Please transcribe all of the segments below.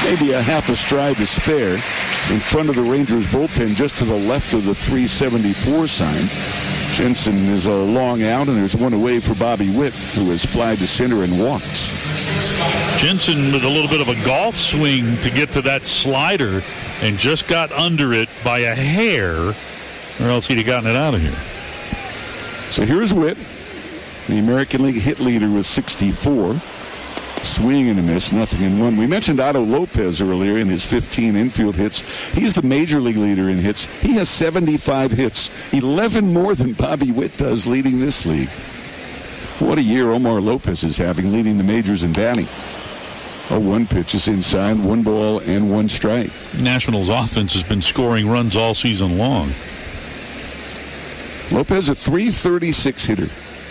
maybe a half a stride to spare in front of the Rangers bullpen, just to the left of the 374 sign. Jensen is a long out, and there's one away for Bobby Witt, who has flied to center and walks. Jensen with a little bit of a golf swing to get to that slider and just got under it by a hair, or else he'd have gotten it out of here. So here's Witt, the American League hit leader with 64. Swing and a miss, 0-1. We mentioned Otto Lopez earlier in his 15 infield hits. He's the major league leader in hits. He has 75 hits, 11 more than Bobby Witt does leading this league. What a year Omar Lopez is having, leading the majors in batting. A 1 pitch is inside, 1 ball and 1 strike. Nationals offense has been scoring runs all season long. Lopez, a .336 hitter.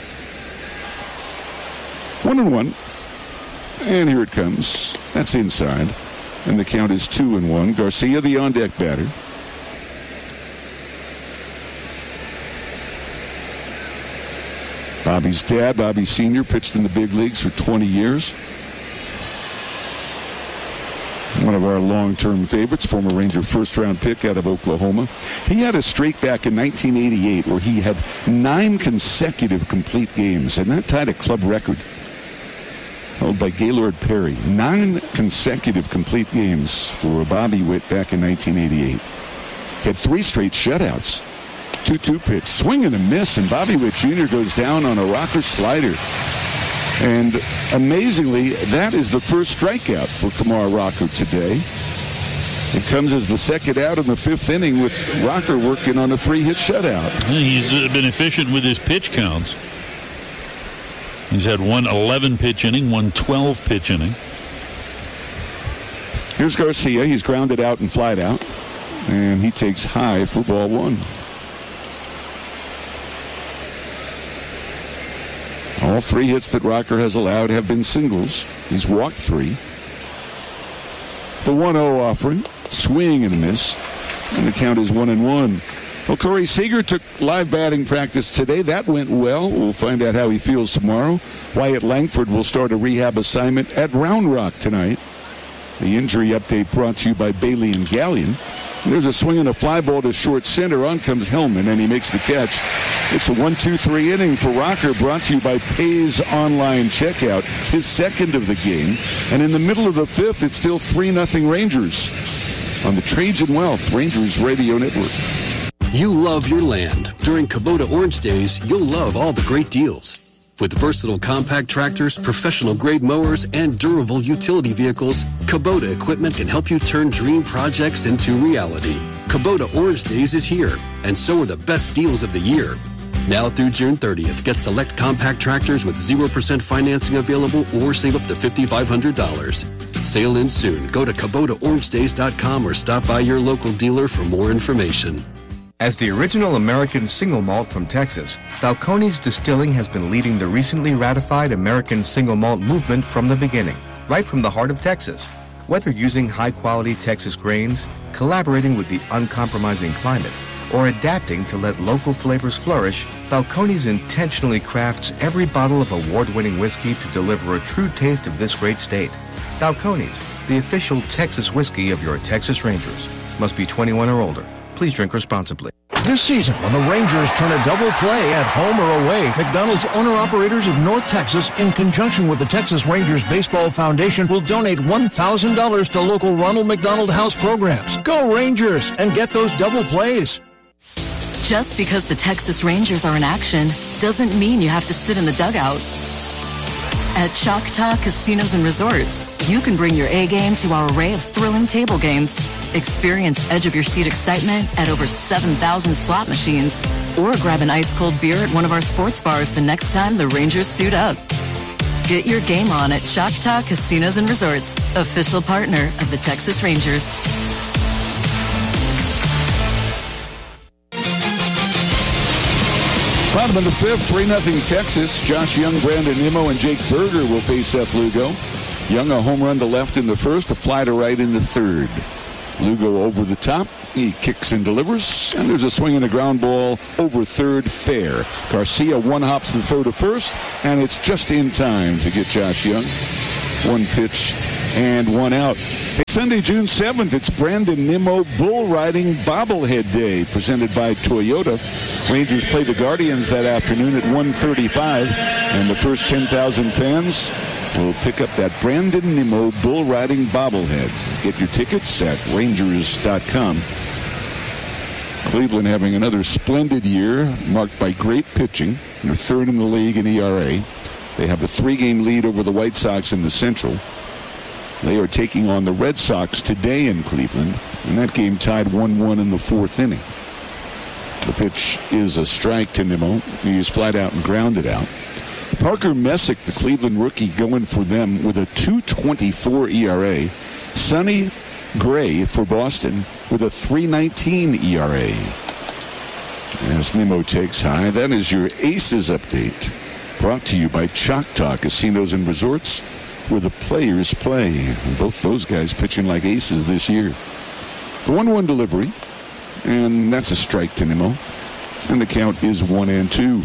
1-1. And here it comes. That's inside. And the count is 2-1. Garcia, the on-deck batter. Bobby's dad, Bobby Sr., pitched in the big leagues for 20 years. One of our long-term favorites, former Ranger first-round pick out of Oklahoma. He had a streak back in 1988 where he had 9 consecutive complete games, and that tied a club record held by Gaylord Perry. 9 consecutive complete games for Bobby Witt back in 1988. He had 3 straight shutouts. 2-2 pitch, swing and a miss, and Bobby Witt Jr. goes down on a rocker slider. And amazingly, that is the first strikeout for Kumar Rocker today. It comes as the second out in the 5th inning, with Rocker working on a 3-hit shutout. He's been efficient with his pitch counts. He's had 1 11-pitch inning, 1 12-pitch inning. Here's Garcia. He's grounded out and flied out. And he takes high for ball 1. All 3 hits that Rocker has allowed have been singles. He's walked 3. The 1-0 offering. Swing and a miss. And the count is 1-1. Well, Corey Seager took live batting practice today. That went well. We'll find out how he feels tomorrow. Wyatt Langford will start a rehab assignment at Round Rock tonight. The injury update brought to you by Bailey and Gallion. There's a swing and a fly ball to short center. On comes Hellman, and he makes the catch. It's a 1-2-3 inning for Rocker, brought to you by Pays Online Checkout, his second of the game. And in the middle of the 5th, it's still 3-0 Rangers on the Trajan Wealth Rangers Radio Network. You love your land. During Kubota Orange Days, you'll love all the great deals. With versatile compact tractors, professional-grade mowers, and durable utility vehicles, Kubota equipment can help you turn dream projects into reality. Kubota Orange Days is here, and so are the best deals of the year. Now through June 30th, get select compact tractors with 0% financing available or save up to $5,500. Sale ends soon. Go to KubotaOrangeDays.com or stop by your local dealer for more information. As the original American single malt from Texas, Balcones Distilling has been leading the recently ratified American single malt movement from the beginning, right from the heart of Texas. Whether using high-quality Texas grains, collaborating with the uncompromising climate, or adapting to let local flavors flourish, Balcones intentionally crafts every bottle of award-winning whiskey to deliver a true taste of this great state. Balcones, the official Texas whiskey of your Texas Rangers. Must be 21 or older. Please drink responsibly. This season, when the Rangers turn a double play at home or away, McDonald's owner-operators of North Texas, in conjunction with the Texas Rangers Baseball Foundation, will donate $1,000 to local Ronald McDonald House programs. Go Rangers and get those double plays. Just because the Texas Rangers are in action doesn't mean you have to sit in the dugout. At Choctaw Casinos and Resorts, you can bring your A game to our array of thrilling table games. Experience edge-of-your-seat excitement at over 7,000 slot machines. Or grab an ice-cold beer at one of our sports bars the next time the Rangers suit up. Get your game on at Choctaw Casinos and Resorts, official partner of the Texas Rangers. Bottom of the 5th, 3-0 Texas. Josh Young, Brandon Nimmo, and Jake Berger will face Seth Lugo. Young, a home run to left in the 1st, a fly to right in the 3rd. Lugo over the top. He kicks and delivers, and there's a swing and a ground ball over 3rd, fair. Garcia one-hops the throw to 1st, and it's just in time to get Josh Young. 1 pitch and 1 out. Sunday, June 7th, it's Brandon Nimmo Bull Riding Bobblehead Day, presented by Toyota. Rangers play the Guardians that afternoon at 1:35, and the first 10,000 fans will pick up that Brandon Nimmo Bull Riding Bobblehead. Get your tickets at Rangers.com. Cleveland having another splendid year, marked by great pitching. They're third in the league in ERA. They have a 3-game lead over the White Sox in the Central. They are taking on the Red Sox today in Cleveland, and that game tied 1-1 in the 4th inning. The pitch is a strike to Nimmo. He is flat out and grounded out. Parker Messick, the Cleveland rookie, going for them with a 2.24 ERA. Sonny Gray for Boston with a 3.19 ERA. As Nimmo takes high, that is your Aces update. Brought to you by Choctaw Casinos and Resorts, where the players play. And both those guys pitching like aces this year. The 1-1 delivery, and that's a strike to Nimmo. And the count is 1-2.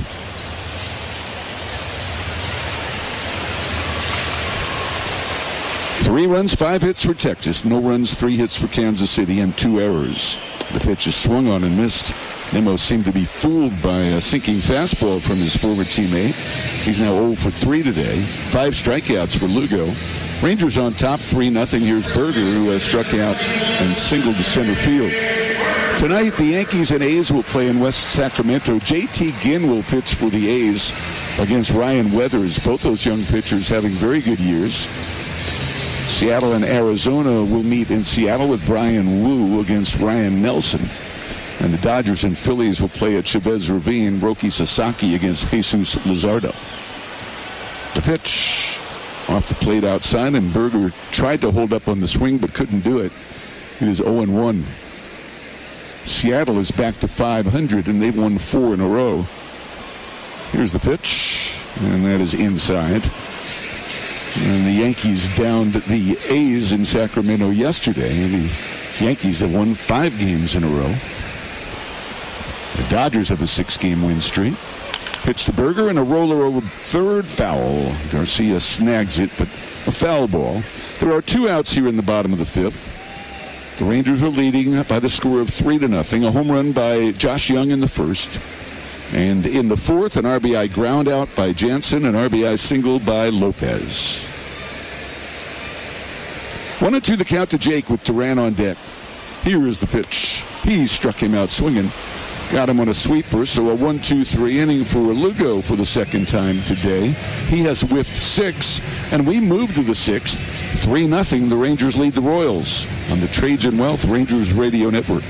Three runs, 5 hits for Texas. No runs, 3 hits for Kansas City, and 2 errors. The pitch is swung on and missed. Nimmo seemed to be fooled by a sinking fastball from his former teammate. He's now 0 for 3 today. 5 strikeouts for Lugo. Rangers on top 3-0. Here's Berger, who struck out and singled to center field. Tonight, the Yankees and A's will play in West Sacramento. J.T. Ginn will pitch for the A's against Ryan Weathers. Both those young pitchers having very good years. Seattle and Arizona will meet in Seattle with Brian Wu against Ryan Nelson. And the Dodgers and Phillies will play at Chavez Ravine. Roki Sasaki against Jesus Luzardo. The pitch off the plate outside, and Berger tried to hold up on the swing but couldn't do it. It is 0-1. Seattle is back to 500, and they've won 4 in a row. Here's the pitch, and that is inside. And the Yankees downed the A's in Sacramento yesterday. The Yankees have won 5 games in a row. The Dodgers have a 6-game win streak. Pitch to Berger, and a roller over third, foul. Garcia snags it, but a foul ball. There are 2 outs here in the bottom of the 5th. The Rangers are leading by the score of 3-0. A home run by Josh Young in the 1st. And in the 4th, an RBI ground out by Jansen, an RBI single by Lopez. 1-2 the count to Jake with Duran on deck. Here is the pitch. He struck him out swinging. Got him on a sweeper, so a 1-2-3 inning for Lugo for the 2nd time today. He has whiffed 6, and we move to the 6th. 3-0, the Rangers lead the Royals on the Trajan Wealth Rangers Radio Network.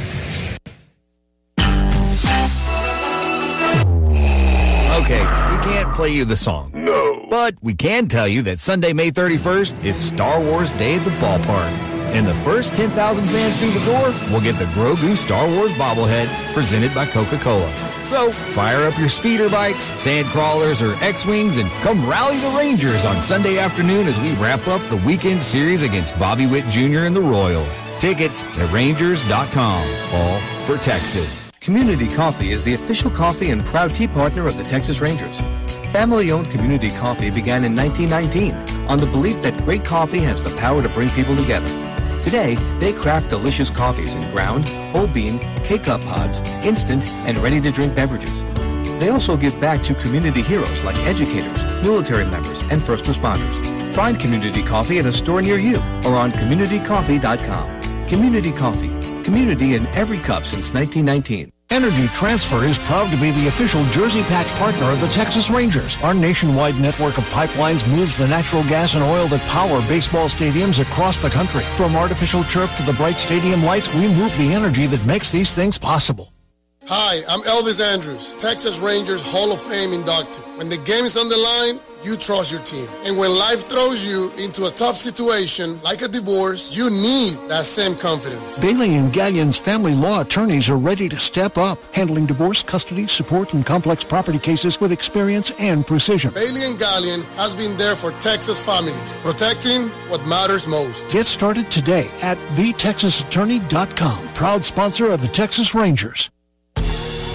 Okay, we can't play you the song. No. But we can tell you that Sunday, May 31st is Star Wars Day at the ballpark. And the first 10,000 fans through the door will get the Grogu Star Wars bobblehead presented by Coca-Cola. So fire up your speeder bikes, sand crawlers, or X-Wings and come rally the Rangers on Sunday afternoon as we wrap up the weekend series against Bobby Witt Jr. and the Royals. Tickets at Rangers.com, all for Texas. Community Coffee is the official coffee and proud tea partner of the Texas Rangers. Family-owned Community Coffee began in 1919 on the belief that great coffee has the power to bring people together. Today, they craft delicious coffees in ground, whole bean, K-Cup pods, instant, and ready-to-drink beverages. They also give back to community heroes like educators, military members, and first responders. Find Community Coffee at a store near you or on CommunityCoffee.com. Community Coffee. Community in every cup since 1919. Energy Transfer is proud to be the official Jersey Patch partner of the Texas Rangers. Our nationwide network of pipelines moves the natural gas and oil that power baseball stadiums across the country. From artificial turf to the bright stadium lights, we move the energy that makes these things possible. Hi, I'm Elvis Andrews, Texas Rangers Hall of Fame inductee. When the game is on the line, you trust your team. And when life throws you into a tough situation, like a divorce, you need that same confidence. Bailey and Gallion's family law attorneys are ready to step up, handling divorce, custody, support, and complex property cases with experience and precision. Bailey and Gallion has been there for Texas families, protecting what matters most. Get started today at thetexasattorney.com, proud sponsor of the Texas Rangers.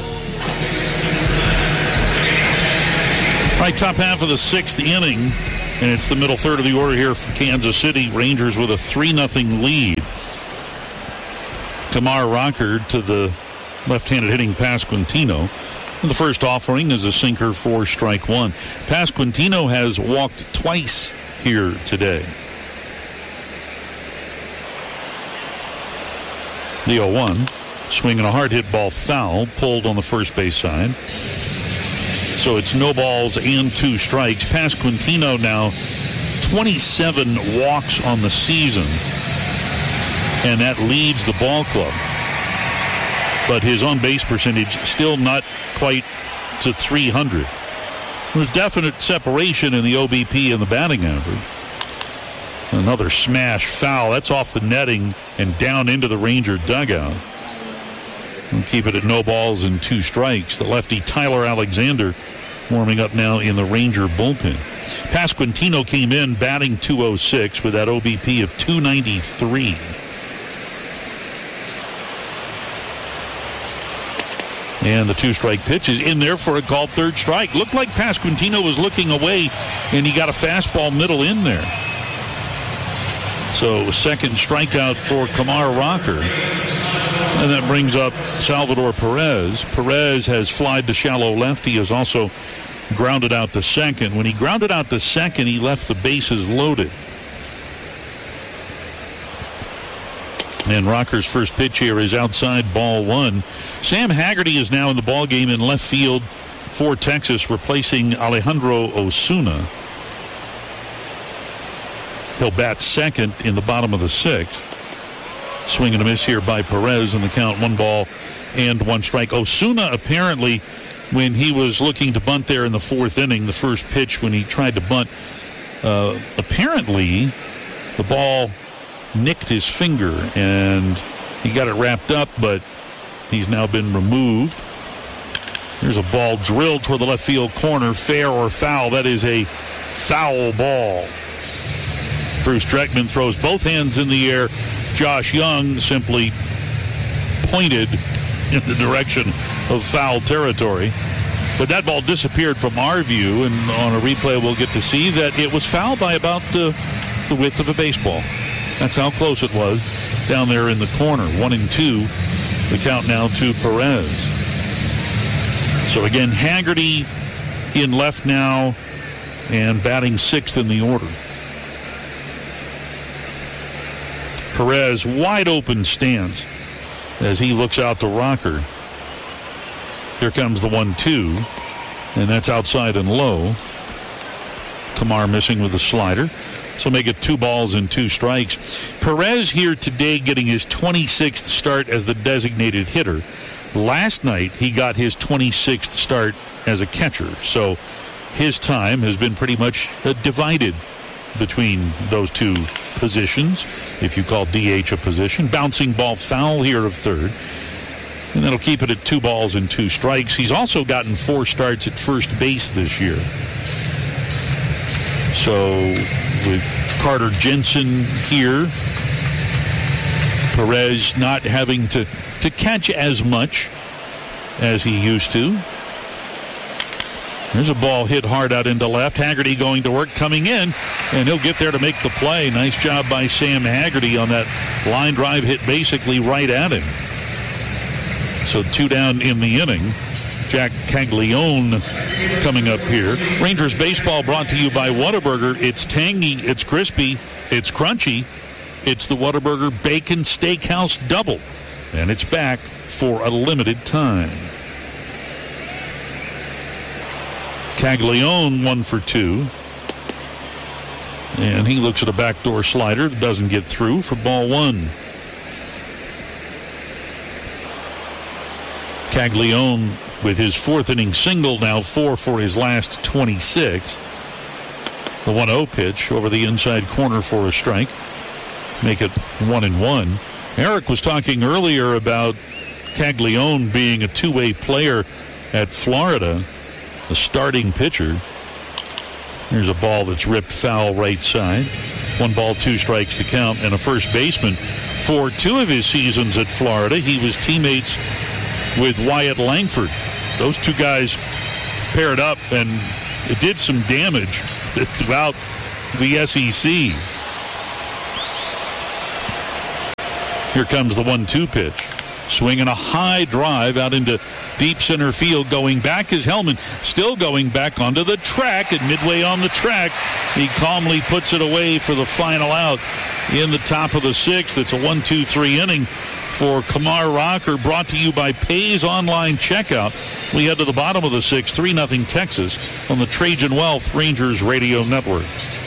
Right, top half of the 6th inning. And it's the middle third of the order here for Kansas City. Rangers with a 3-0 lead. Kumar Rocker to the left-handed hitting Pasquantino. And the first offering is a sinker for strike one. Pasquantino has walked twice here today. The 0-1. Swinging a hard hit ball foul, pulled on the first base side. So it's no balls and 2 strikes. Pasquantino now 27 walks on the season, and that leads the ball club. But his on-base percentage still not quite to 300. There's definite separation in the OBP and the batting average. Another smash foul. That's off the netting and down into the Ranger dugout. We'll keep it at no balls and 2 strikes. The lefty Tyler Alexander warming up now in the Ranger bullpen. Pasquantino came in batting .206 with that OBP of .293. And the 2-strike pitch is in there for a called third strike. Looked like Pasquantino was looking away, and he got a fastball middle in there. So second strikeout for Kumar Rocker. And that brings up Salvador Perez. Perez has flied to shallow left. He has also grounded out the second. When he grounded out the second, he left the bases loaded. And Rocker's first pitch here is outside, ball 1. Sam Haggerty is now in the ballgame in left field for Texas, replacing Alejandro Osuna. He'll bat second in the bottom of the 6th. Swing and a miss here by Perez, and the count 1 ball and 1 strike. Osuna apparently, when he was looking to bunt there in the 4th inning, the first pitch when he tried to bunt, apparently the ball nicked his finger, and he got it wrapped up, but he's now been removed. There's a ball drilled toward the left field corner, fair or foul. That is a foul ball. Bruce Dreckman throws both hands in the air. Josh Young simply pointed in the direction of foul territory. But that ball disappeared from our view, and on a replay we'll get to see that it was fouled by about the width of a baseball. That's how close it was down there in the corner. 1-2, the count now to Perez. So again, Haggerty in left now and batting 6th in the order. Perez, wide open stance as he looks out to Rocker. Here comes the 1-2, and that's outside and low. Kumar missing with the slider. So make it 2 balls and 2 strikes. Perez here today getting his 26th start as the designated hitter. Last night he got his 26th start as a catcher. So his time has been pretty much divided between those 2 positions, if you call DH a position. Bouncing ball foul here of third. And that'll keep it at 2 balls and 2 strikes. He's also gotten 4 starts at first base this year. So with Carter Jensen here, Perez not having to catch as much as he used to. There's a ball hit hard out into left. Haggerty going to work, coming in, and he'll get there to make the play. Nice job by Sam Haggerty on that line drive hit basically right at him. So 2 down in the inning. Jack Caglione coming up here. Rangers baseball brought to you by Whataburger. It's tangy, it's crispy, it's crunchy. It's the Whataburger Bacon Steakhouse Double. And it's back for a limited time. Caglione 1 for 2. And he looks at a backdoor slider that doesn't get through for ball 1. Caglione with his 4th inning single, now 4 for his last 26. The 1-0 pitch over the inside corner for a strike. Make it 1-1. Eric was talking earlier about Caglione being a 2-way player at Florida, a starting pitcher. Here's a ball that's ripped foul right side. 1 ball, 2 strikes to count, and a first baseman. For 2 of his seasons at Florida, he was teammates with Wyatt Langford. Those 2 guys paired up, and it did some damage throughout the SEC. Here comes the 1-2 pitch. Swinging a high drive out into deep center field. Going back is Hellman. Still going back onto the track. And midway on the track, he calmly puts it away for the final out in the top of the sixth. It's a 1-2-3 inning for Kumar Rocker, brought to you by Pays Online Checkout. We head to the bottom of the sixth, 3-0 Texas on the Trajan Wealth Rangers Radio Network.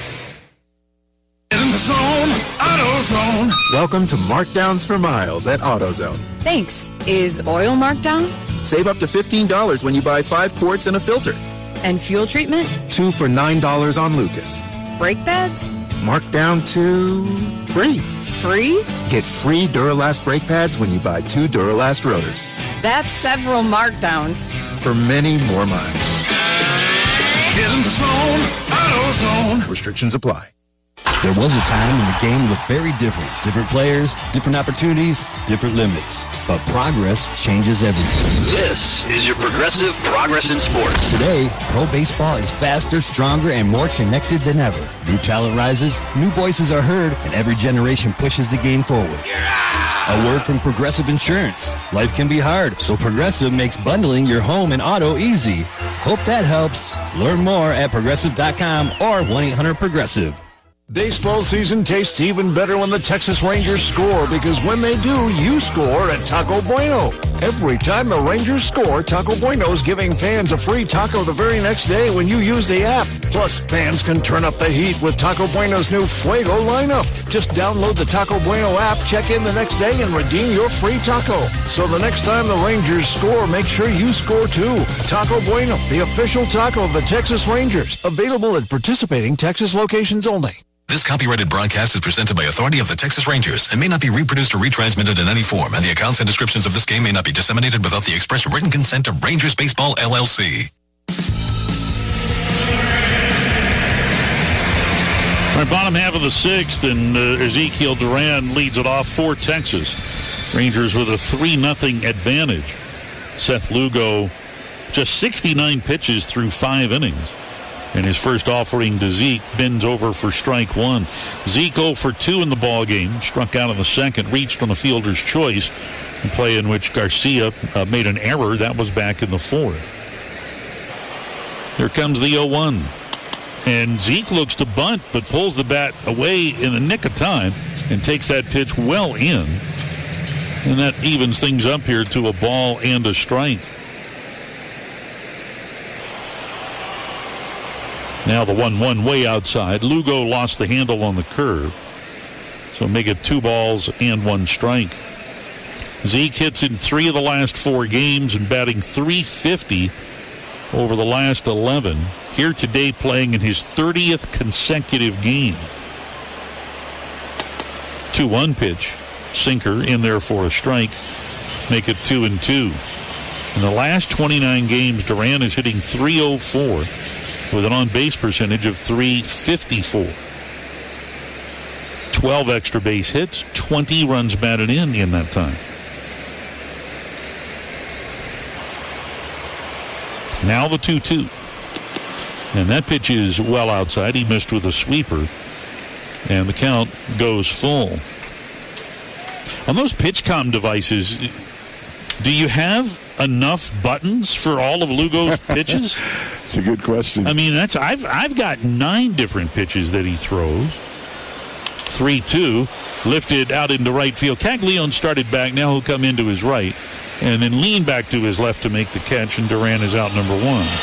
In the zone, AutoZone. Welcome to Markdowns for Miles at AutoZone. Thanks. Is oil marked down? Save up to $15 when you buy 5 quarts and a filter. And fuel treatment? 2 for $9 on Lucas. Brake pads? Marked down to free. Free? Get free Duralast brake pads when you buy 2 Duralast rotors. That's several markdowns. For many more miles. Get in the zone, AutoZone. Restrictions apply. There was a time when the game looked very different. Different players, different opportunities, different limits. But progress changes everything. This is your Progressive Progress in Sports. Today, pro baseball is faster, stronger, and more connected than ever. New talent rises, new voices are heard, and every generation pushes the game forward. A word from Progressive Insurance. Life can be hard, so Progressive makes bundling your home and auto easy. Hope that helps. Learn more at Progressive.com or 1-800-PROGRESSIVE. Baseball season tastes even better when the Texas Rangers score, because when they do, you score at Taco Bueno. Every time the Rangers score, Taco Bueno's giving fans a free taco the very next day when you use the app. Plus, fans can turn up the heat with Taco Bueno's new Fuego lineup. Just download the Taco Bueno app, check in the next day, and redeem your free taco. So the next time the Rangers score, make sure you score too. Taco Bueno, the official taco of the Texas Rangers. Available at participating Texas locations only. This copyrighted broadcast is presented by authority of the Texas Rangers and may not be reproduced or retransmitted in any form, and the accounts and descriptions of this game may not be disseminated without the express written consent of Rangers Baseball, LLC. All right, bottom half of the sixth, and Ezekiel Duran leads it off for Texas. Rangers with a 3-0 advantage. Seth Lugo, just 69 pitches through 5 innings. And his first offering to Zeke bends over for strike one. Zeke 0 for 2 in the ball game. Struck out in the second, reached on a fielder's choice. A play in which Garcia made an error. That was back in the fourth. Here comes the 0-1. And Zeke looks to bunt, but pulls the bat away in the nick of time and takes that pitch well in. And that evens things up here to a ball and a strike. Now the 1-1 way outside. Lugo lost the handle on the curve. So make it 2 balls and 1 strike. Zeke hits in 3 of the last 4 games and batting .350 over the last 11. Here today playing in his 30th consecutive game. 2-1 pitch. Sinker in there for a strike. Make it 2-2. In the last 29 games, Duran is hitting .304. with an on-base percentage of .354. 12 extra base hits, 20 runs batted in that time. Now the 2-2. And that pitch is well outside. He missed with a sweeper. And the count goes full. On those PitchCom devices, do you have enough buttons for all of Lugo's pitches? It's a good question. I mean, I've got 9 different pitches that he throws. 3-2, lifted out into right field. Caglione started back. Now he'll come into his right and then lean back to his left to make the catch, and Duran is out number 1.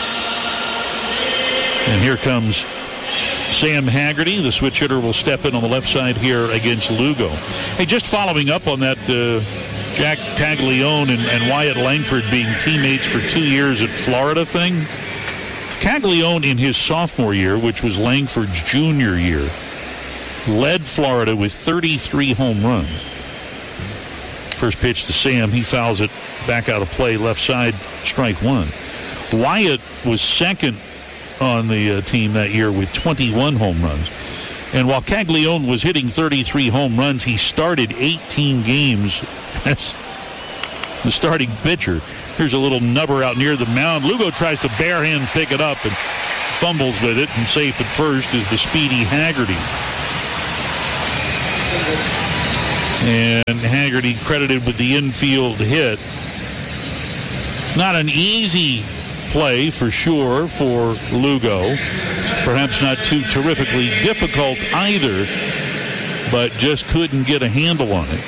And here comes Sam Haggerty. The switch hitter will step in on the left side here against Lugo. Hey, just following up on that Jack Caglione and Wyatt Langford being teammates for 2 years at Florida thing. Caglione in his sophomore year, which was Langford's junior year, led Florida with 33 home runs. First pitch to Sam, he fouls it back out of play, left side, strike one. Wyatt was second on the team that year with 21 home runs. And while Caglione was hitting 33 home runs, he started 18 games as the starting pitcher. Here's a little nubber out near the mound. Lugo tries to barehand pick it up and fumbles with it, and safe at first is the speedy Haggerty. And Haggerty credited with the infield hit. Not an easy play for sure for Lugo. Perhaps not too terrifically difficult either, but just couldn't get a handle on it.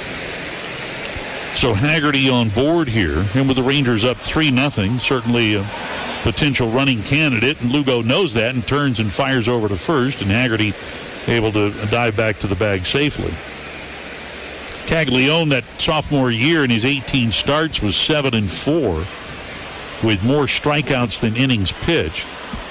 So Haggerty on board here, and with the Rangers up 3-0, certainly a potential running candidate, and Lugo knows that and turns and fires over to first, and Haggerty able to dive back to the bag safely. Caglione, that sophomore year in his 18 starts, was 7-4 with more strikeouts than innings pitched.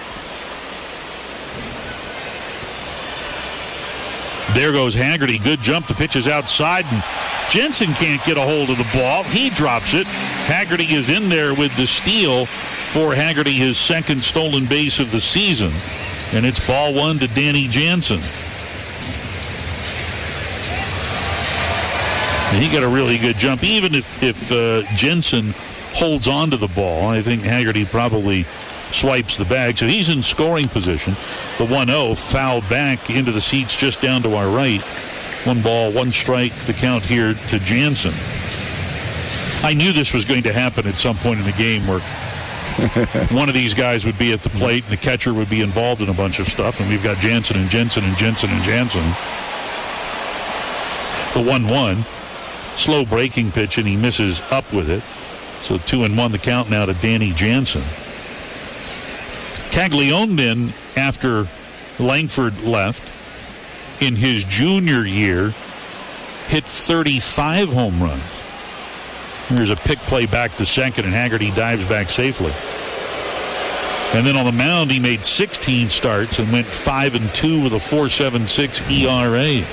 There goes Haggerty. Good jump. The pitch is outside, and Jensen can't get a hold of the ball. He drops it. Haggerty is in there with the steal for Haggerty, his second stolen base of the season. And it's ball one to Danny Jansen. And he got a really good jump. Even if Jensen holds on to the ball, I think Haggerty probably swipes the bag. So he's in scoring position. The 1-0 fouled back into the seats just down to our right. 1 ball, 1 strike, the count here to Jansen. I knew this was going to happen at some point in the game where one of these guys would be at the plate and the catcher would be involved in a bunch of stuff. And we've got Jansen and Jensen and Jensen and Jansen. The 1-1. Slow breaking pitch, and he misses up with it. So 2-1 the count now to Danny Jansen. Caglione then, after Langford left, in his junior year, hit 35 home runs. Here's a pick play back to second, and Haggerty dives back safely. And then on the mound, he made 16 starts and went 5-2 with a 4.76 ERA.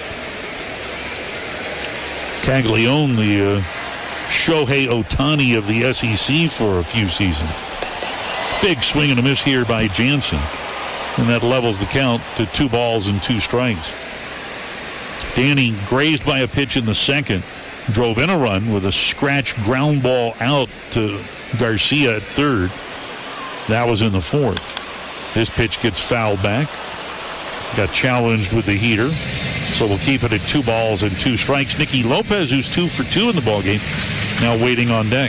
Caglione, the Shohei Ohtani of the SEC for a few seasons. Big swing and a miss here by Jansen. And that levels the count to 2 balls and 2 strikes. Danny, grazed by a pitch in the second, drove in a run with a scratch ground ball out to Garcia at third. That was in the fourth. This pitch gets fouled back. Got challenged with the heater. So we'll keep it at 2 balls and 2 strikes. Nicky Lopez, who's 2 for 2 in the ballgame, now waiting on deck.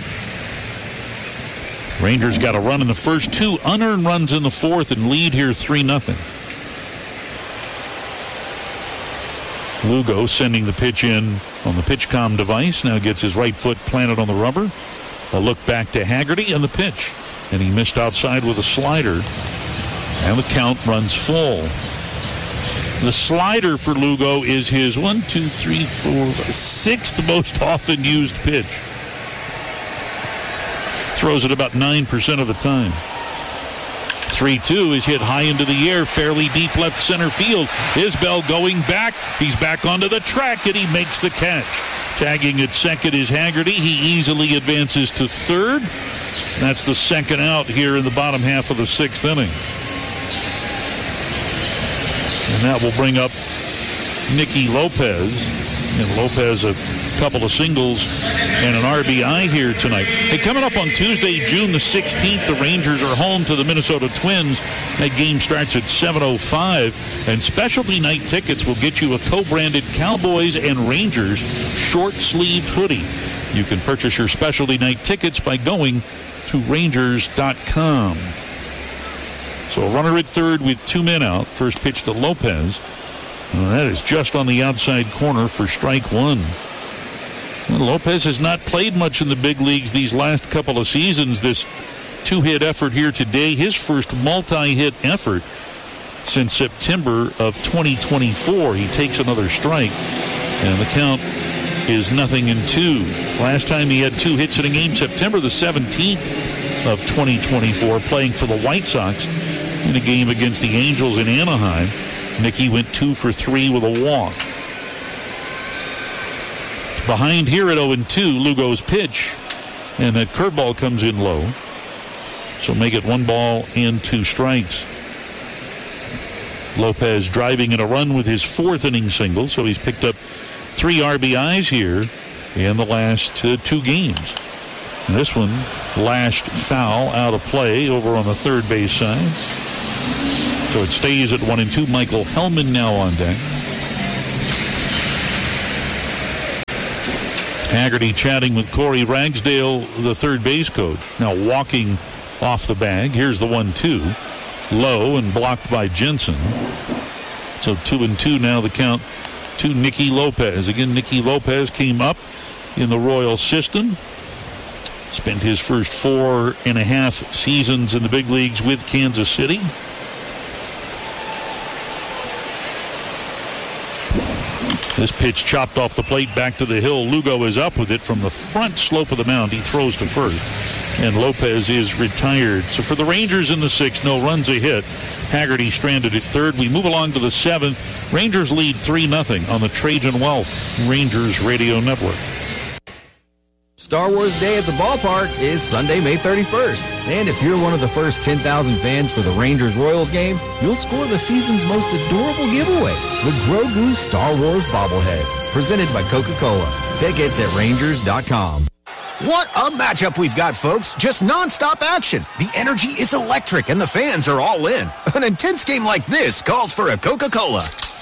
Rangers got a run in the first, 2 unearned runs in the fourth, and lead here 3-0. Lugo sending the pitch in on the PitchCom device. Now gets his right foot planted on the rubber. A look back to Haggerty and the pitch. And he missed outside with a slider. And the count runs full. The slider for Lugo is his 6th most often used pitch. Throws it about 9% of the time. 3-2 is hit high into the air, fairly deep left center field. Isbell going back. He's back onto the track, and he makes the catch. Tagging at second is Haggerty. He easily advances to third. That's the second out here in the bottom half of the 6th inning. And that will bring up Nicky Lopez. And Lopez a couple of singles and an RBI here tonight. Hey, coming up on Tuesday, June the 16th, the Rangers are home to the Minnesota Twins. That game starts at 7:05. And specialty night tickets will get you a co-branded Cowboys and Rangers short-sleeved hoodie. You can purchase your specialty night tickets by going to Rangers.com. So a runner at third with 2 men out. First pitch to Lopez. That is just on the outside corner for strike 1. Well, Lopez has not played much in the big leagues these last couple of seasons. This 2-hit effort here today, his first multi-hit effort since September of 2024. He takes another strike, and the count is 0-2. Last time he had 2 hits in a game, September the 17th of 2024, playing for the White Sox in a game against the Angels in Anaheim. Nicky went 2 for 3 with a walk. Behind here at 0-2, Lugo's pitch. And that curveball comes in low. So make it 1 ball and 2 strikes. Lopez driving in a run with his 4th inning single. So he's picked up 3 RBIs here in the last 2 games. And this one lashed foul out of play over on the third base side. So it stays at 1-2. Michael Hellman now on deck. Haggerty chatting with Corey Ragsdale, the third base coach. Now walking off the bag. Here's the 1-2. Low and blocked by Jensen. So 2-2 now the count to Nicky Lopez. Again, Nicky Lopez came up in the Royal system. Spent his first 4.5 seasons in the big leagues with Kansas City. This pitch chopped off the plate back to the hill. Lugo is up with it from the front slope of the mound. He throws to first, and Lopez is retired. So for the Rangers in the 6th, no runs, a hit. Haggerty stranded at third. We move along to the 7th. Rangers lead 3-0 on the Trajan Wealth Rangers Radio Network. Star Wars Day at the ballpark is Sunday, May 31st. And if you're one of the first 10,000 fans for the Rangers-Royals game, you'll score the season's most adorable giveaway, the Grogu Star Wars bobblehead, presented by Coca-Cola. Tickets at Rangers.com. What a matchup we've got, folks. Just nonstop action. The energy is electric and the fans are all in. An intense game like this calls for a Coca-Cola.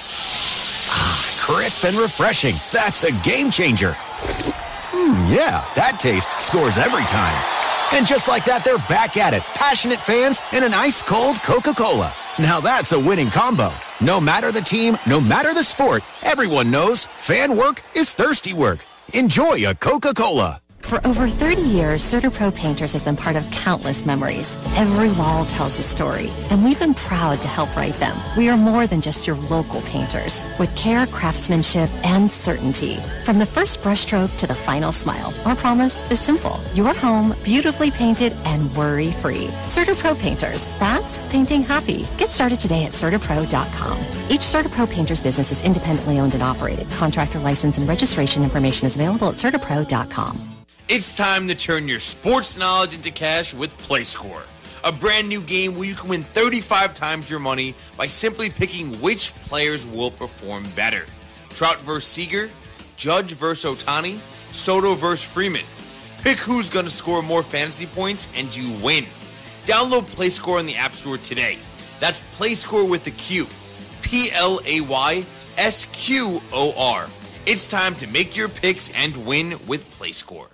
Crisp and refreshing. That's a game changer. Yeah, that taste scores every time. And just like that, they're back at it. Passionate fans and an ice-cold Coca-Cola. Now that's a winning combo. No matter the team, no matter the sport, everyone knows fan work is thirsty work. Enjoy a Coca-Cola. For over 30 years, CertaPro Painters has been part of countless memories. Every wall tells a story, and we've been proud to help write them. We are more than just your local painters, with care, craftsmanship, and certainty. From the first brushstroke to the final smile, our promise is simple. Your home, beautifully painted and worry-free. CertaPro Painters, that's painting happy. Get started today at CertaPro.com. Each CertaPro Painters business is independently owned and operated. Contractor license and registration information is available at CertaPro.com. It's time to turn your sports knowledge into cash with PlayScore, a brand new game where you can win 35 times your money by simply picking which players will perform better. Trout versus Seager, Judge versus Ohtani, Soto versus Freeman. Pick who's going to score more fantasy points and you win. Download PlayScore in the App Store today. That's PlayScore with the Q. PLAYSQOR. It's time to make your picks and win with PlayScore.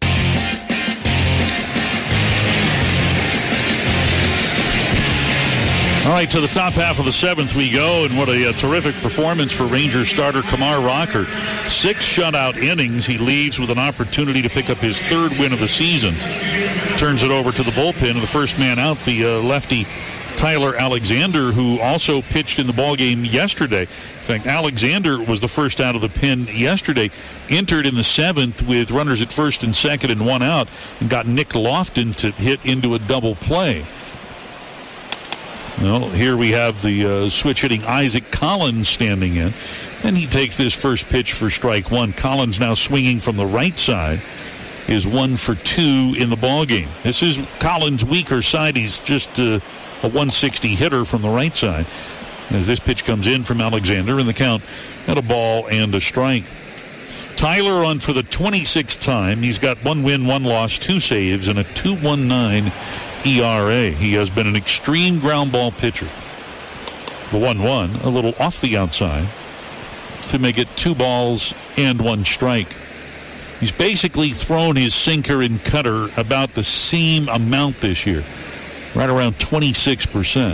All right, to the top half of the 7th we go, and what a terrific performance for Rangers starter Kumar Rocker. 6 shutout innings. He leaves with an opportunity to pick up his 3rd win of the season. Turns it over to the bullpen, and the first man out, the lefty Tyler Alexander, who also pitched in the ballgame yesterday. In fact, Alexander was the first out of the pen yesterday, entered in the 7th with runners at first and second and 1 out, and got Nick Lofton to hit into a double play. Well, here we have the switch hitting Isaac Collins standing in, and he takes this first pitch for strike 1. Collins now swinging from the right side is 1 for 2 in the ballgame. This is Collins' weaker side. He's just a 160 hitter from the right side. As this pitch comes in from Alexander, and the count at a ball and a strike. Tyler on for the 26th time. He's got 1 win, 1 loss, 2 saves, and a 2.19 ERA. He has been an extreme ground ball pitcher. The 1-1, a little off the outside to make it 2 balls and 1 strike. He's basically thrown his sinker and cutter about the same amount this year, right around 26%.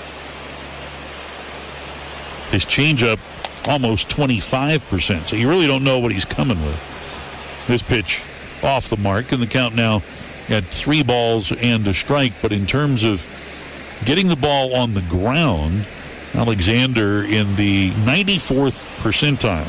His changeup almost 25%, so you really don't know what he's coming with. This pitch off the mark, and the count now at 3 balls and a strike. But in terms of getting the ball on the ground, Alexander in the 94th percentile.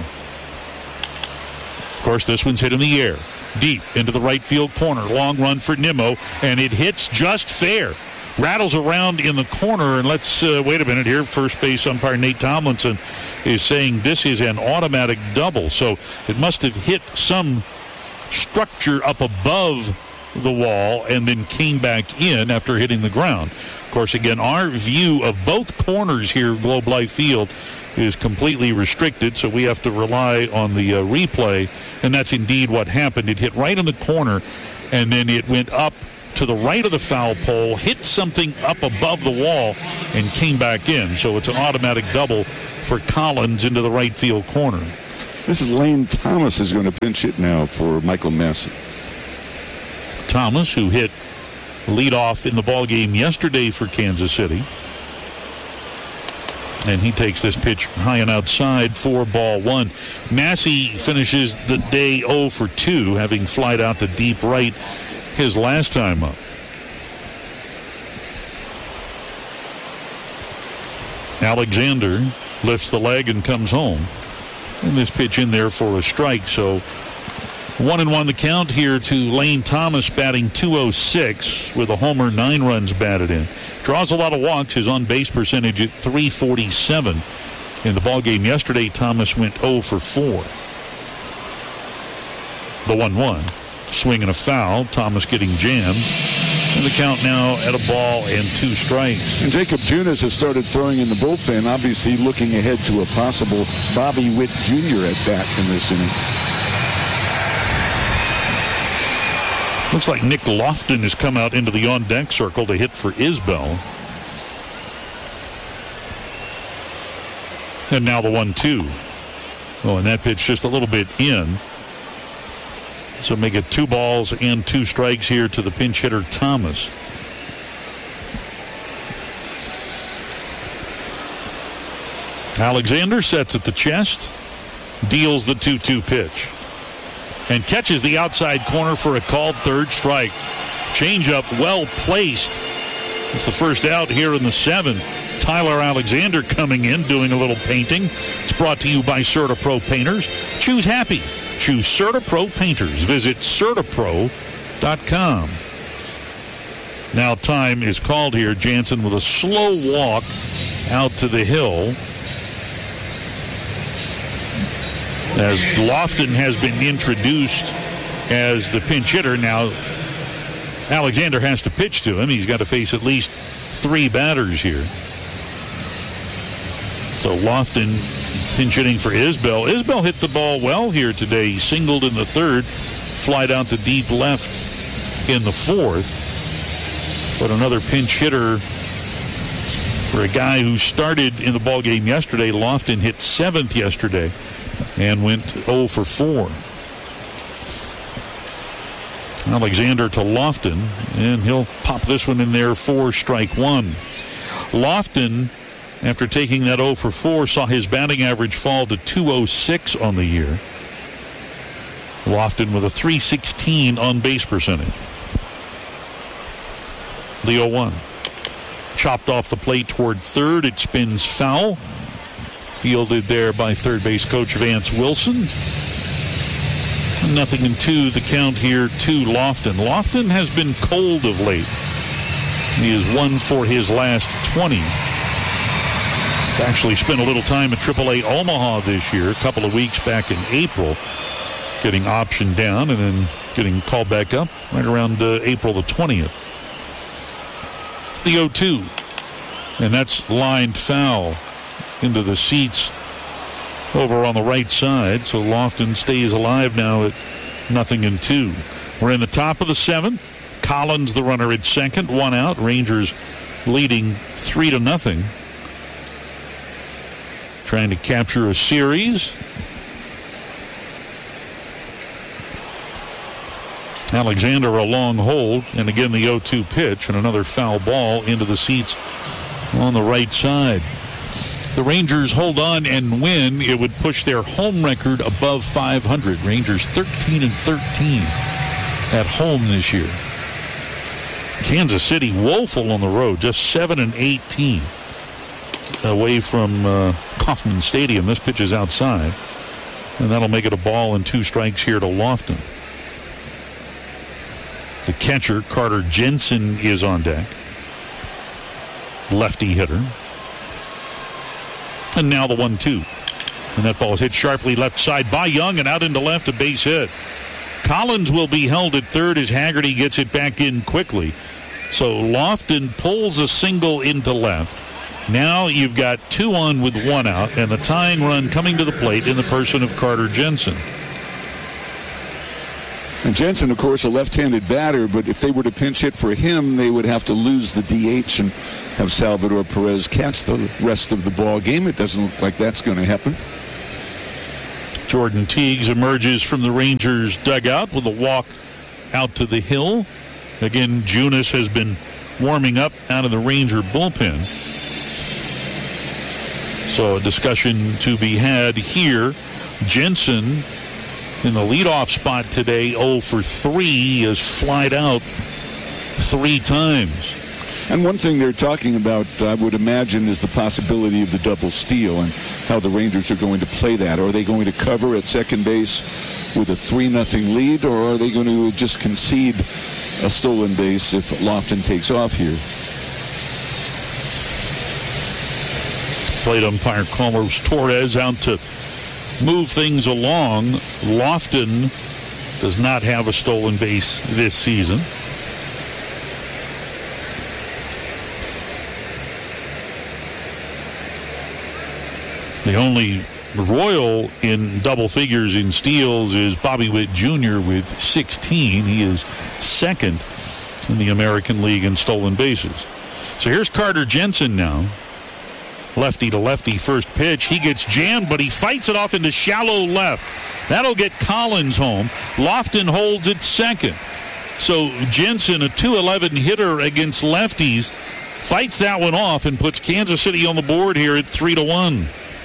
Of course, this one's hit in the air, deep into the right field corner. Long run for Nimmo, and it hits just fair. Rattles around in the corner, and let's wait a minute here. First base umpire Nate Tomlinson is saying this is an automatic double, so it must have hit some structure up above the wall and then came back in after hitting the ground. Of course, again, our view of both corners here of Globe Life Field is completely restricted, so we have to rely on the replay, and that's indeed what happened. It hit right in the corner, and then it went up to the right of the foul pole, hit something up above the wall, and came back in. So it's an automatic double for Collins into the right field corner. This is Lane Thomas is going to pinch hit now for Michael Massey. Thomas, who hit leadoff in the ballgame yesterday for Kansas City. And he takes this pitch high and outside for ball one. Massey finishes the day 0 for 2, having flied out to deep right his last time up. Alexander lifts the leg and comes home. And this pitch in there for a strike. So 1-1 the count here to Lane Thomas, batting .206 with a homer, 9 runs batted in. Draws a lot of walks. His on-base percentage at .347. In the ballgame yesterday, Thomas went 0 for 4. The 1-1. Swing and a foul. Thomas getting jammed. And the count now at a ball and 2 strikes. And Jacob Junis has started throwing in the bullpen, obviously looking ahead to a possible Bobby Witt Jr. at bat in this inning. Looks like Nick Lofton has come out into the on-deck circle to hit for Isbell. And now the 1-2. Oh, and that pitch just a little bit in. So make it 2 balls and 2 strikes here to the pinch hitter Thomas. Alexander sets at the chest, deals the 2-2 pitch, and catches the outside corner for a called third strike. Changeup well placed. It's the first out here in the 7th. Tyler Alexander coming in, doing a little painting. It's brought to you by CertaPro Painters. Choose happy. Choose CertaPro Painters. Visit CertaPro.com. Now time is called here. Jansen with a slow walk out to the hill. As Lofton has been introduced as the pinch hitter, now Alexander has to pitch to him. He's got to face at least 3 batters here. So Lofton pinch hitting for Isbell. Isbell hit the ball well here today. He singled in the 3rd, flied out to deep left in the 4th. But another pinch hitter for a guy who started in the ballgame yesterday. Lofton hit 7th yesterday and went 0 for 4. Alexander to Lofton, and he'll pop this one in there for strike 1. Lofton, after taking that 0 for 4, saw his batting average fall to .206 on the year. Lofton with a .316 on-base percentage. The 0-1. Chopped off the plate toward third. It spins foul. Fielded there by third base coach Vance Wilson. 0-2 the count here to Lofton. Lofton has been cold of late. He has 1 for his last 20. Actually spent a little time at AAA Omaha this year, a couple of weeks back in April, getting optioned down and then getting called back up right around April the 20th. The 0-2, and that's lined foul into the seats over on the right side. So Lofton stays alive now at 0-2. We're in the top of the 7th. Collins, the runner, at second, 1 out. Rangers leading 3-0. Trying to capture a series. Alexander a long hold, and again the 0-2 pitch, and another foul ball into the seats on the right side. The Rangers hold on and win. It would push their home record above 500. Rangers 13-13 at home this year. Kansas City woeful on the road, just 7-18 away from Kauffman Stadium. This pitch is outside, and that'll make it a ball and 2 strikes here to Lofton. The catcher, Carter Jensen, is on deck. Lefty hitter. And now the 1-2. And that ball is hit sharply left side by Young and out into left, a base hit. Collins will be held at third as Haggerty gets it back in quickly. So Lofton pulls a single into left. Now you've got 2 on with 1 out, and the tying run coming to the plate in the person of Carter Jensen. And Jensen, of course, a left-handed batter, but if they were to pinch hit for him, they would have to lose the DH and have Salvador Perez catch the rest of the ball game. It doesn't look like that's going to happen. Jordan Teagues emerges from the Rangers dugout with a walk out to the hill. Again, Junis has been warming up out of the Ranger bullpen. So a discussion to be had here. Jensen in the leadoff spot today, 0 for 3. He has flied out 3 times. And one thing they're talking about, I would imagine, is the possibility of the double steal and how the Rangers are going to play that. Are they going to cover at second base with a 3-0 lead, or are they going to just concede a stolen base if Lofton takes off here? Plate umpire Carlos Torres out to move things along. Lofton does not have a stolen base this season. The only Royal in double figures in steals is Bobby Witt Jr. with 16. He is second in the American League in stolen bases. So here's Carter Jensen now. Lefty to lefty first pitch. He gets jammed, but he fights it off into shallow left. That'll get Collins home. Lofton holds at second. So Jensen, a .211 hitter against lefties, fights that one off and puts Kansas City on the board here at 3-1.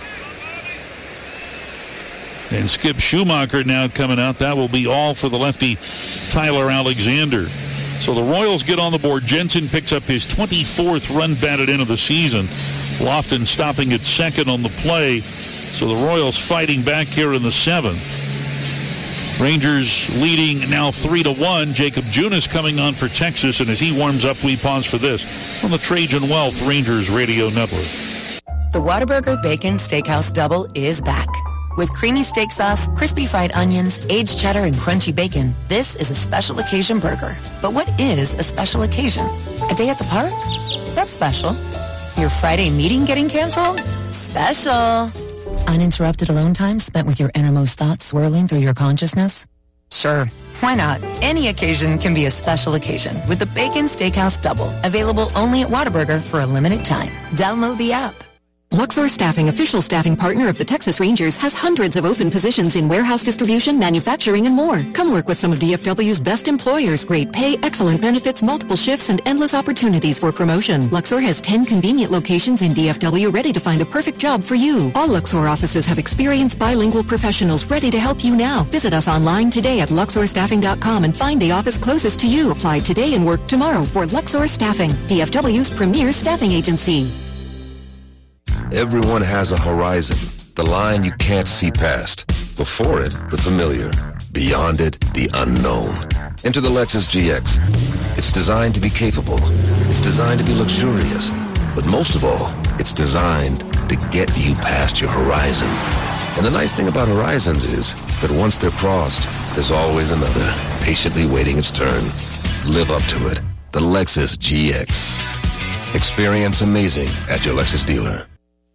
And Skip Schumacher now coming out. That will be all for the lefty Tyler Alexander. So the Royals get on the board. Jensen picks up his 24th run batted in of the season. Lofton stopping at second on the play. So the Royals fighting back here in the 7th. Rangers leading now 3-1. Jacob Junis coming on for Texas. And as he warms up, we pause for this on the Trajan Wealth Rangers Radio Network. The Whataburger Bacon Steakhouse Double is back. With creamy steak sauce, crispy fried onions, aged cheddar, and crunchy bacon, this is a special occasion burger. But what is a special occasion? A day at the park? That's special. Your Friday meeting getting canceled? Special. Uninterrupted alone time spent with your innermost thoughts swirling through your consciousness? Sure, why not? Any occasion can be a special occasion with the Bacon Steakhouse Double, available only at Whataburger for a limited time. Download the app. Luxor Staffing, official staffing partner of the Texas Rangers, has hundreds of open positions in warehouse distribution, manufacturing, and more. Come work with some of DFW's best employers. Great pay, excellent benefits, multiple shifts, and endless opportunities for promotion. Luxor has 10 convenient locations in DFW ready to find a perfect job for you. All Luxor offices have experienced bilingual professionals ready to help you now. Visit us online today at luxorstaffing.com and find the office closest to you. Apply today and work tomorrow for Luxor Staffing, DFW's premier staffing agency. Everyone has a horizon, the line you can't see past. Before it, the familiar. Beyond it, the unknown. Enter the Lexus GX. It's designed to be capable. It's designed to be luxurious. But most of all, it's designed to get you past your horizon. And the nice thing about horizons is that once they're crossed, there's always another, patiently waiting its turn. Live up to it. The Lexus GX. Experience amazing at your Lexus dealer.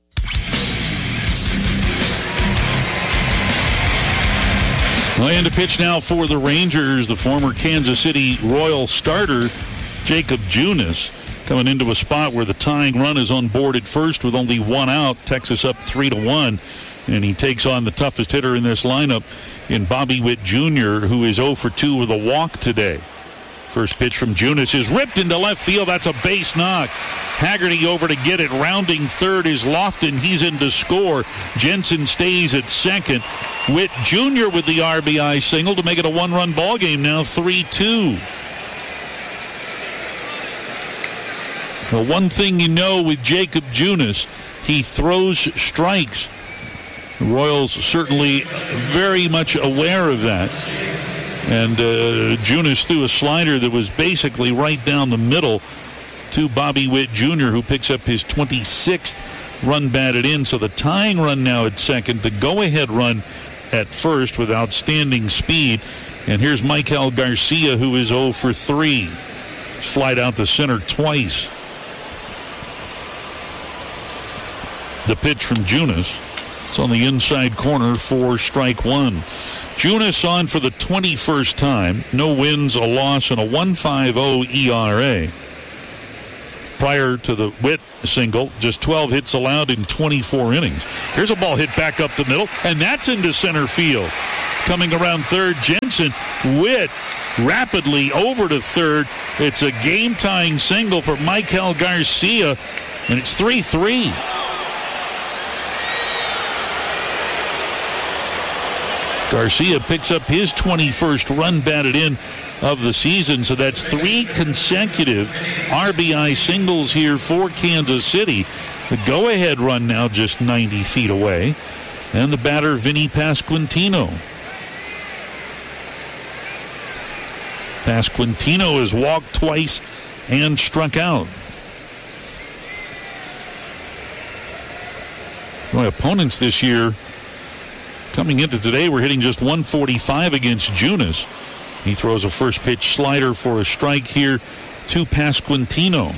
And to pitch now for the Rangers, the former Kansas City Royal starter, Jacob Junis, coming into a spot where the tying run is on board at first with only one out. Texas up 3-1. And he takes on the toughest hitter in this lineup in Bobby Witt Jr., who is 0 for 2 with a walk today. First pitch from Junis is ripped into left field. That's a base knock. Haggerty over to get it. Rounding third is Lofton. He's in to score. Jensen stays at second. Witt Jr. with the RBI single to make it a one-run ball game now, 3-2. The one thing you know with Jacob Junis, he throws strikes. The Royals certainly very much aware of that. And Junis threw a slider that was basically right down the middle to Bobby Witt Jr., who picks up his 26th run batted in. So the tying run now at second, the go-ahead run at first with outstanding speed. And here's Michael Garcia, who is 0 for 3. He's flied out to center twice. The pitch from Junis. It's on the inside corner for strike one. Junis on for the 21st time. No wins, a loss, and a 1.50 ERA. Prior to the Witt single, just 12 hits allowed in 24 innings. Here's a ball hit back up the middle, and that's into center field. Coming around third, Jensen. Witt rapidly over to third. It's a game-tying single for Michael Garcia, and it's 3-3. Garcia picks up his 21st run batted in of the season, so that's 3 consecutive RBI singles here for Kansas City. The go-ahead run now just 90 feet away, and the batter, Vinny Pasquantino. Pasquantino has walked twice and struck out. My opponents this year, coming into today, we're hitting just 145 against Junis. He throws a first pitch slider for a strike here to Pasquantino.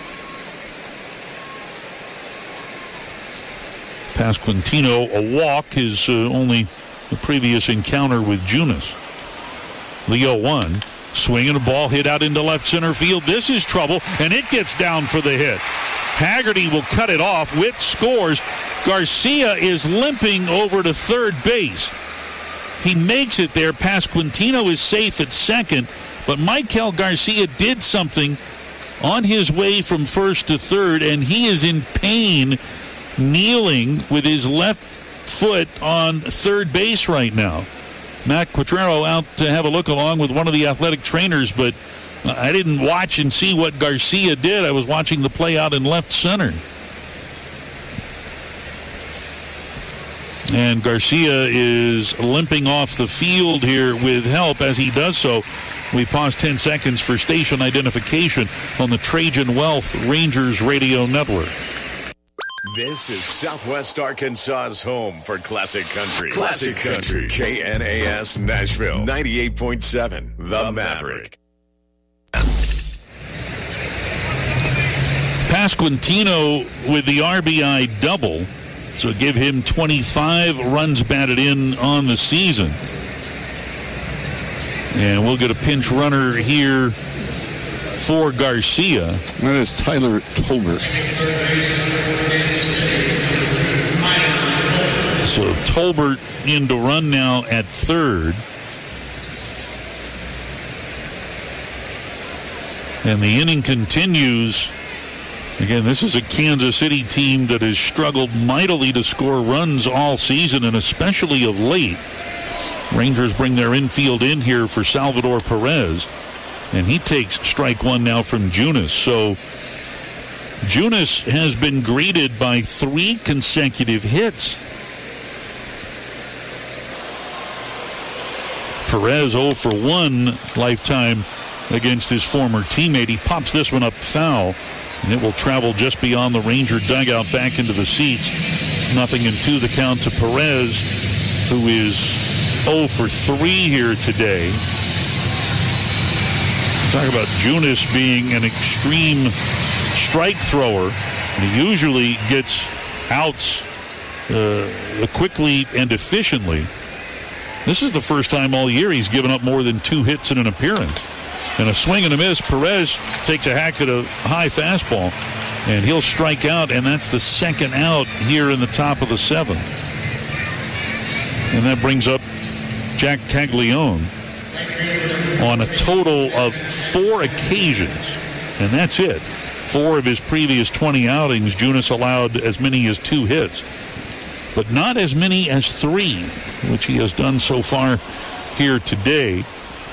Pasquantino, a walk, his only the previous encounter with Junis. The 0-1. Swinging a ball hit out into left center field. This is trouble, and it gets down for the hit. Haggerty will cut it off. Witt scores. Garcia is limping over to third base. He makes it there. Pasquantino is safe at second, but Michael Garcia did something on his way from first to third, and he is in pain, kneeling with his left foot on third base right now. Matt Quatrero out to have a look along with one of the athletic trainers, but I didn't watch and see what Garcia did. I was watching the play out in left center. And Garcia is limping off the field here with help. As he does so, we pause 10 seconds for station identification on the Trajan Wealth Rangers Radio Network. This is Southwest Arkansas's home for classic country. Classic country. KNAS Nashville 98.7, The Maverick. Pasquantino with the RBI double. So give him 25 runs batted in on the season. And we'll get a pinch runner here for Garcia. That is Tyler Tolbert. So Tolbert in to run now at third. And the inning continues. Again, this is a Kansas City team that has struggled mightily to score runs all season, and especially of late. Rangers bring their infield in here for Salvador Perez, and he takes strike one now from Junis. So Junis has been greeted by 3 consecutive hits. Perez 0 for 1 lifetime against his former teammate. He pops this one up foul, and it will travel just beyond the Ranger dugout back into the seats. 0-2 the count to Perez, who is 0 for 3 here today. Talk about Junis being an extreme strike thrower. He usually gets outs quickly and efficiently. This is the first time all year he's given up more than 2 hits in an appearance. And a swing and a miss. Perez takes a hack at a high fastball, and he'll strike out, and that's the second out here in the top of the 7th. And that brings up Jack Caglione on a total of 4 occasions, and that's it. 4 of his previous 20 outings, Junis allowed as many as 2 hits, but not as many as 3, which he has done so far here today.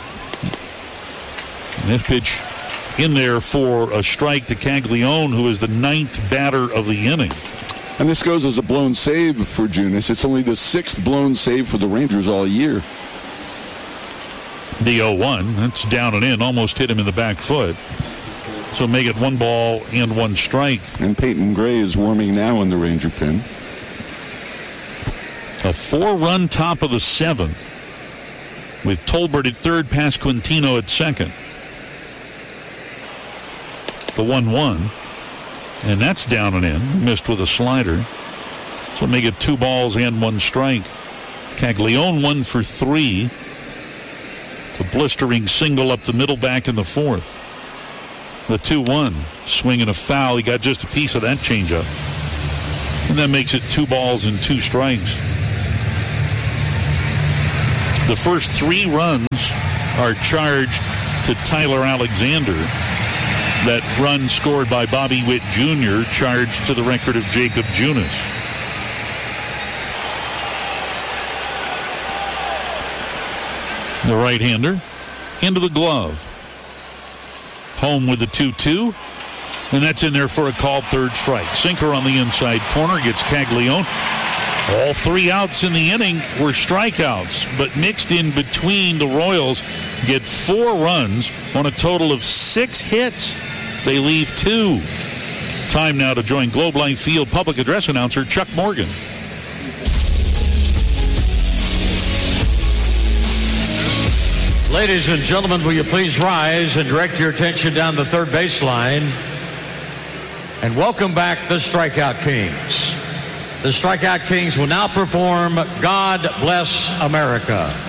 And this pitch in there for a strike to Caglione, who is the 9th batter of the inning. And this goes as a blown save for Junis. It's only the 6th blown save for the Rangers all year. The 0-1, that's down and in, almost hit him in the back foot. So make it 1 ball and 1 strike. And Peyton Gray is warming now in the Ranger pen. A 4-run top of the 7th with Tolbert at third, Pasquantino at second. The 1-1, and that's down and in, missed with a slider. So make it 2 balls and 1 strike. Caglione 1 for 3. It's a blistering single up the middle back in the 4th. The 2-1. Swing and a foul. He got just a piece of that changeup. And that makes it 2 balls and 2 strikes. The first 3 runs are charged to Tyler Alexander. That run scored by Bobby Witt Jr. charged to the record of Jacob Junis. The right-hander into the glove. Home with the 2-2. And that's in there for a called 3rd strike. Sinker on the inside corner gets Caglione. All 3 outs in the inning were strikeouts, but mixed in between, the Royals get 4 runs on a total of 6 hits. They leave 2. Time now to join Globe Life Field public address announcer Chuck Morgan. Ladies and gentlemen, will you please rise and direct your attention down the third baseline? And welcome back the Strikeout Kings. The Strikeout Kings will now perform God Bless America.